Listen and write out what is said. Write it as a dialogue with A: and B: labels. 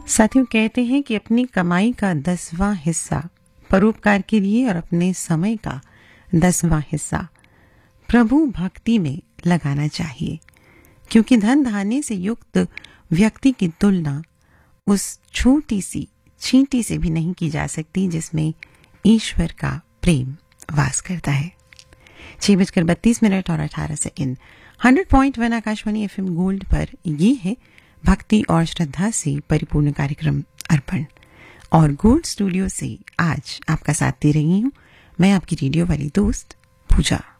A: साथियों, कहते हैं कि अपनी कमाई का 10वां हिस्सा परोपकार के लिए और अपने समय का 10वां हिस्सा प्रभु भक्ति में लगाना चाहिए, क्योंकि धन धान्य से युक्त व्यक्ति की तुलना उस छोटी सी चींटी से भी नहीं की जा सकती जिसमें ईश्वर का प्रेम वास करता है। 6:32 और 18 सेकंड। 100.1 आकाशवाणी FM गोल्ड पर ये है भक्ति और श्रद्धा से परिपूर्ण कार्यक्रम अर्पण, और गोल्ड स्टूडियो से आज आपका साथ दे रही हूं मैं, आपकी रेडियो वाली दोस्त पूजा।